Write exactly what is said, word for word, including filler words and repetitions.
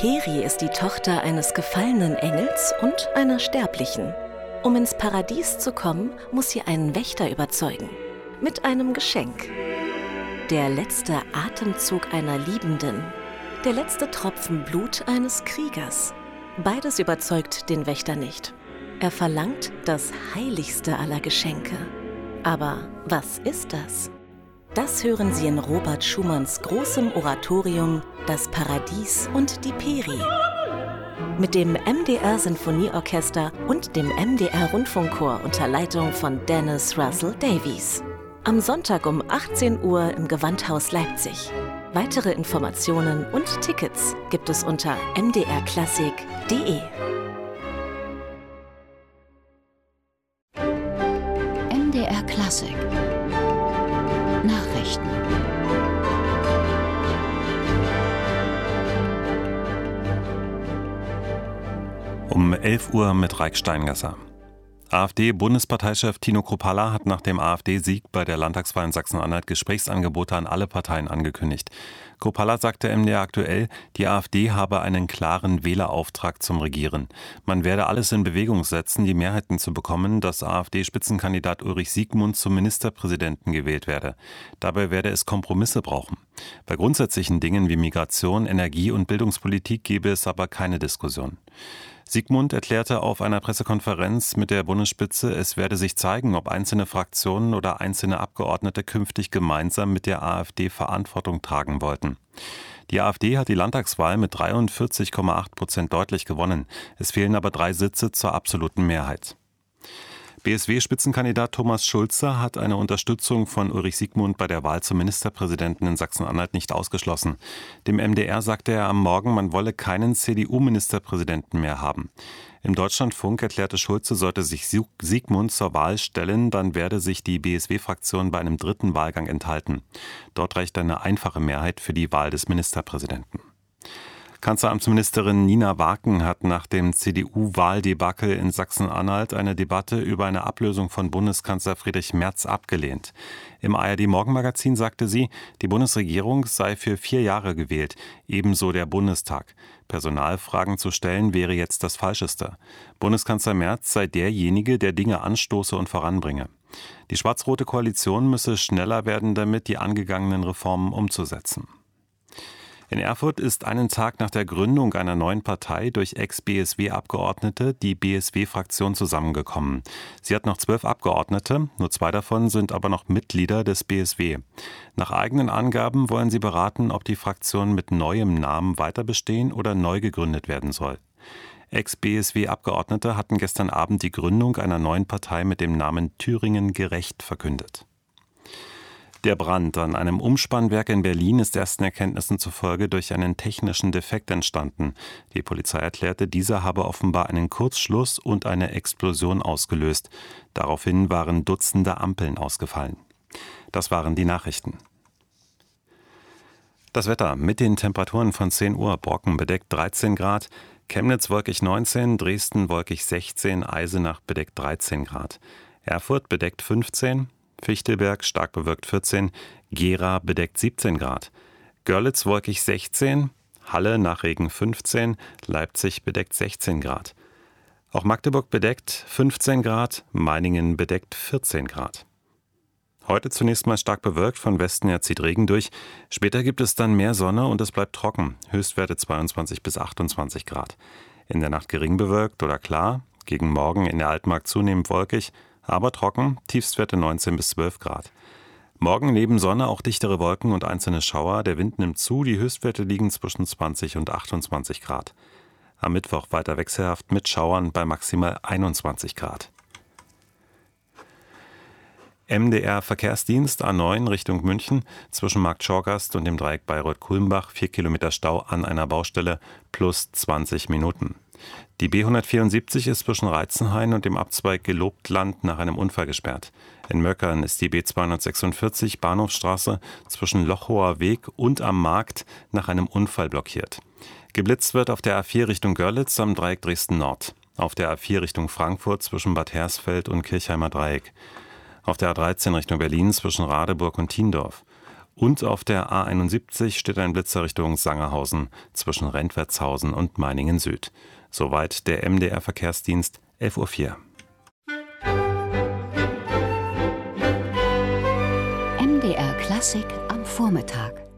Peri ist die Tochter eines gefallenen Engels und einer Sterblichen. Um ins Paradies zu kommen, muss sie einen Wächter überzeugen. Mit einem Geschenk. Der letzte Atemzug einer Liebenden. Der letzte Tropfen Blut eines Kriegers. Beides überzeugt den Wächter nicht. Er verlangt das heiligste aller Geschenke. Aber was ist das? Das hören Sie in Robert Schumanns großem Oratorium »Das Paradies und die Peri«. Mit dem M D R-Sinfonieorchester und dem M D R-Rundfunkchor unter Leitung von Dennis Russell Davies. Am Sonntag um achtzehn Uhr im Gewandhaus Leipzig. Weitere Informationen und Tickets gibt es unter m d r klassik punkt d e. M D R Klassik Nachrichten. Um elf Uhr mit Raik Steingasser. AfD-Bundesparteichef Tino Kruppalla hat nach dem AfD-Sieg bei der Landtagswahl in Sachsen-Anhalt Gesprächsangebote an alle Parteien angekündigt. Kruppalla sagte M D R aktuell, die AfD habe einen klaren Wählerauftrag zum Regieren. Man werde alles in Bewegung setzen, die Mehrheiten zu bekommen, dass AfD-Spitzenkandidat Ulrich Siegmund zum Ministerpräsidenten gewählt werde. Dabei werde es Kompromisse brauchen. Bei grundsätzlichen Dingen wie Migration, Energie- und Bildungspolitik gebe es aber keine Diskussion. Siegmund erklärte auf einer Pressekonferenz mit der Bundesspitze, es werde sich zeigen, ob einzelne Fraktionen oder einzelne Abgeordnete künftig gemeinsam mit der AfD Verantwortung tragen wollten. Die AfD hat die Landtagswahl mit dreiundvierzig Komma acht Prozent deutlich gewonnen. Es fehlen aber drei Sitze zur absoluten Mehrheit. B S W-Spitzenkandidat Thomas Schulze hat eine Unterstützung von Ulrich Siegmund bei der Wahl zum Ministerpräsidenten in Sachsen-Anhalt nicht ausgeschlossen. Dem M D R sagte er am Morgen, man wolle keinen C D U-Ministerpräsidenten mehr haben. Im Deutschlandfunk erklärte Schulze, sollte sich Siegmund zur Wahl stellen, dann werde sich die B S W-Fraktion bei einem dritten Wahlgang enthalten. Dort reicht eine einfache Mehrheit für die Wahl des Ministerpräsidenten. Kanzleramtsministerin Nina Waken hat nach dem C D U-Wahldebakel in Sachsen-Anhalt eine Debatte über eine Ablösung von Bundeskanzler Friedrich Merz abgelehnt. Im A R D-Morgenmagazin sagte sie, die Bundesregierung sei für vier Jahre gewählt, ebenso der Bundestag. Personalfragen zu stellen wäre jetzt das Falscheste. Bundeskanzler Merz sei derjenige, der Dinge anstoße und voranbringe. Die schwarz-rote Koalition müsse schneller werden, damit die angegangenen Reformen umzusetzen. In Erfurt ist einen Tag nach der Gründung einer neuen Partei durch Ex-B S W-Abgeordnete die B S W-Fraktion zusammengekommen. Sie hat noch zwölf Abgeordnete, nur zwei davon sind aber noch Mitglieder des B S W. Nach eigenen Angaben wollen sie beraten, ob die Fraktion mit neuem Namen weiter bestehen oder neu gegründet werden soll. Ex-B S W-Abgeordnete hatten gestern Abend die Gründung einer neuen Partei mit dem Namen Thüringen gerecht verkündet. Der Brand an einem Umspannwerk in Berlin ist ersten Erkenntnissen zufolge durch einen technischen Defekt entstanden. Die Polizei erklärte, dieser habe offenbar einen Kurzschluss und eine Explosion ausgelöst. Daraufhin waren Dutzende Ampeln ausgefallen. Das waren die Nachrichten. Das Wetter mit den Temperaturen von zehn Uhr: Brocken bedeckt dreizehn Grad, Chemnitz wolkig neunzehn, Dresden wolkig sechzehn, Eisenach bedeckt dreizehn Grad, Erfurt bedeckt fünfzehn, Fichtelberg stark bewölkt vierzehn, Gera bedeckt siebzehn Grad, Görlitz wolkig sechzehn, Halle nach Regen fünfzehn, Leipzig bedeckt sechzehn Grad. Auch Magdeburg bedeckt fünfzehn Grad, Meiningen bedeckt vierzehn Grad. Heute zunächst mal stark bewölkt, von Westen her zieht Regen durch. Später gibt es dann mehr Sonne und es bleibt trocken, Höchstwerte zweiundzwanzig bis achtundzwanzig Grad. In der Nacht gering bewölkt oder klar, gegen Morgen in der Altmark zunehmend wolkig, aber trocken, Tiefstwerte neunzehn bis zwölf Grad. Morgen neben Sonne auch dichtere Wolken und einzelne Schauer, der Wind nimmt zu, die Höchstwerte liegen zwischen zwanzig und achtundzwanzig Grad. Am Mittwoch weiter wechselhaft mit Schauern bei maximal einundzwanzig Grad. M D R Verkehrsdienst A neun Richtung München zwischen Markt Schorgast und dem Dreieck Bayreuth-Kulmbach, vier Kilometer Stau an einer Baustelle plus zwanzig Minuten. Die B hundertvierundsiebzig ist zwischen Reizenhain und dem Abzweig Gelobtland nach einem Unfall gesperrt. In Möckern ist die B zweihundertsechsundvierzig Bahnhofstraße zwischen Lochower Weg und am Markt nach einem Unfall blockiert. Geblitzt wird auf der A vier Richtung Görlitz am Dreieck Dresden Nord. Auf der A vier Richtung Frankfurt zwischen Bad Hersfeld und Kirchheimer Dreieck. Auf der A dreizehn Richtung Berlin zwischen Radeburg und Thiendorf. Und auf der A einundsiebzig steht ein Blitzer Richtung Sangerhausen zwischen Rentwertshausen und Meiningen Süd. Soweit der M D R-Verkehrsdienst, elf Uhr vier. M D R Klassik am Vormittag.